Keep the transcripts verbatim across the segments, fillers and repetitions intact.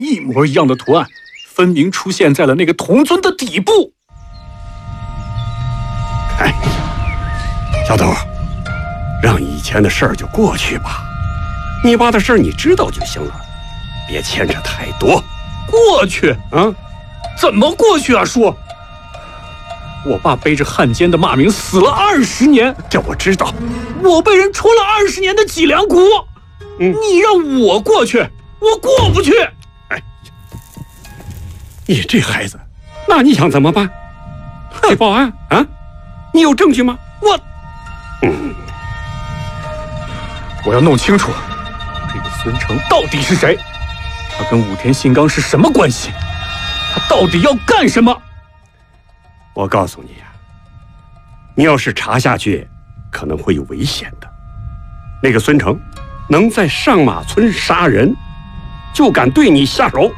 一模一样的图案，分明出现在了那个铜尊的底部。 哎呀，小豆，让以前的事儿就过去吧，你爸的事儿你知道就行了，别牵扯太多。 过去啊？ 怎么过去啊，叔？我爸背着汉奸的骂名死了二十年， 这我知道。 我被人戳了二十年的脊梁骨，嗯，你让我过去，我过不去。 哎，你这孩子，那你想怎么办？你报案啊？你有证据吗？ 我， 嗯， 我要弄清楚这个孙成到底是谁，他跟武田信纲是什么关系，他到底要干什么？ 我告诉你呀，你要是查下去，可能会有危险的。那个孙成能在上马村杀人，就敢对你下手。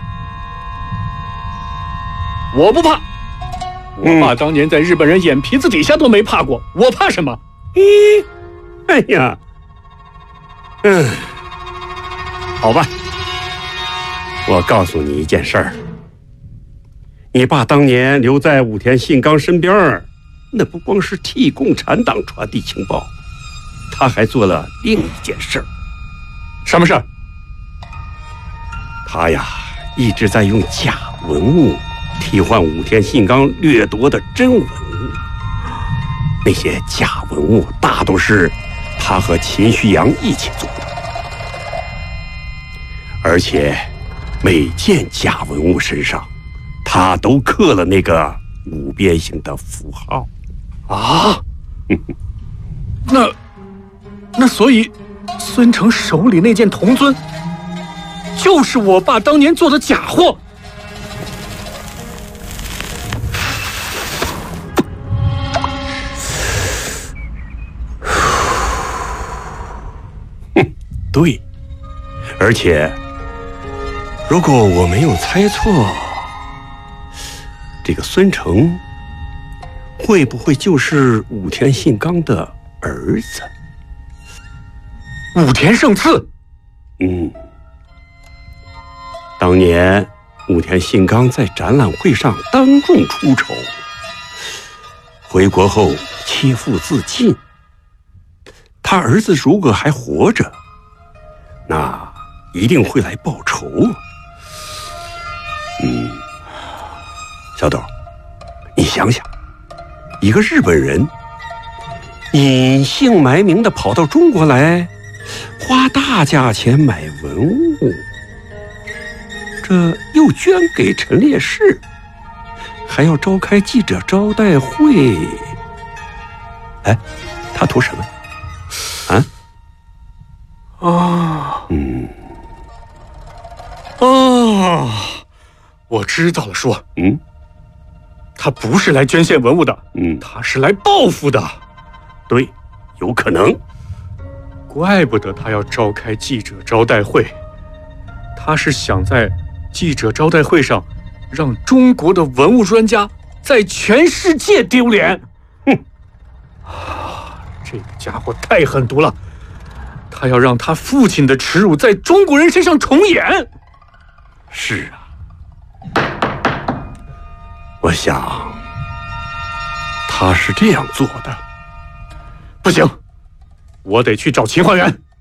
我不怕，我爸当年在日本人眼皮子底下都没怕过，我怕什么？ 咦，哎呀，嗯，好吧，我告诉你一件事儿。你爸当年留在武田信纲身边，那不光是替共产党传递情报，他还做了另一件事儿。 什么事儿？ 他呀，一直在用假文物替换武田信纲掠夺的真文物。那些假文物大都是他和秦虚阳一起做的，而且每件假文物身上他都刻了那个五边形的符号。 啊？那那所以孙成手里那件铜尊就是我爸当年做的假货。 哼，对，而且如果我没有猜错，这个孙成会不会就是武田信纲的儿子？ 武田胜次？ 嗯，当年武田信纲在展览会上当众出丑，回国后切腹自尽。他儿子如果还活着，那一定会来报仇。嗯，小豆，你想想，一个日本人隐姓埋名的跑到中国来，花大价钱买文物，这又捐给陈烈士，还要召开记者招待会。哎，他图什么？啊？ 啊， 嗯， 啊，我知道了，叔。 嗯， 他不是来捐献文物的， 嗯， 他是来报复的。 对，有可能。 怪不得他要召开记者招待会，他是想在记者招待会上让中国的文物专家在全世界丢脸。 哼， 啊，这个家伙太狠毒了，他要让他父亲的耻辱在中国人身上重演。 是啊，我想他是这样做的。 不行，我得去找秦焕元。